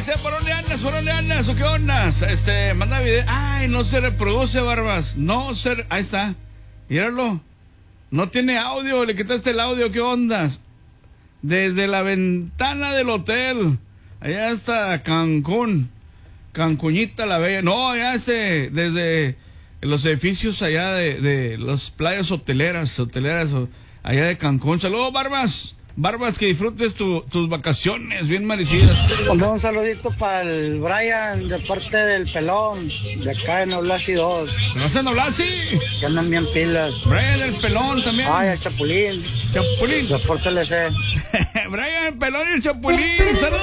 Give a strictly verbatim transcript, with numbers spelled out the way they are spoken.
dice, ¿por dónde andas? ¿Por dónde andas? ¿O qué onda? Este, manda video. Ay, no se reproduce, Barbas. No se... Ahí está. Míralo. No tiene audio, le quitaste el audio, ¿qué onda? Desde la ventana del hotel. Allá está Cancún. Cancuñita la Bella. No, allá este, desde los edificios allá de, de las playas hoteleras, hoteleras, allá de Cancún. Saludos, Barbas. Barbas, que disfrutes tu, tus vacaciones bien merecidas. Un saludito para el Brian de parte del Pelón, de acá en Oblasi dos. ¿Conoces a Oblasi? Que andan bien pilas. Brian el Pelón también. Ay, el Chapulín. Chapulín. Deporte L C. Brian el Pelón y el Chapulín. Saludos.